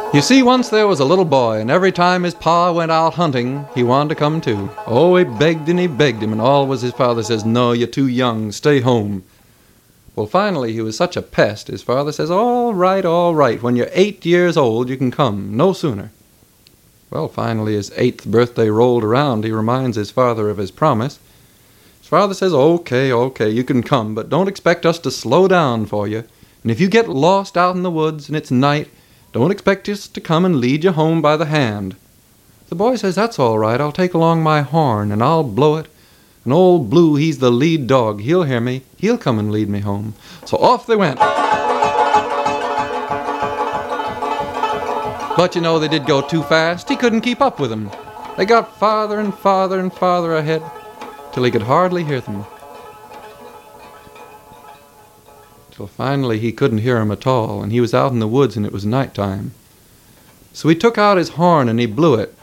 You see, once there was a little boy, and every time his pa went out hunting, he wanted to come too. Oh, he begged him, and always his father says, "No, you're too young, stay home." Well, finally, he was such a pest, his father says, all right, when you're 8 years old, you can come, no sooner." Well, finally, his 8th birthday rolled around. He reminds his father of his promise. His father says, okay, you can come, but don't expect us to slow down for you. And if you get lost out in the woods and it's night, don't expect us to come and lead you home by the hand. The boy says, "That's all right, I'll take along my horn, and I'll blow it. And old Blue, he's the lead dog. He'll hear me. He'll come and lead me home." So off they went. But you know, they did go too fast. He couldn't keep up with them. They got farther and farther and farther ahead, till he could hardly hear them. Till finally he couldn't hear them at all, and he was out in the woods and it was night time. So he took out his horn and he blew it.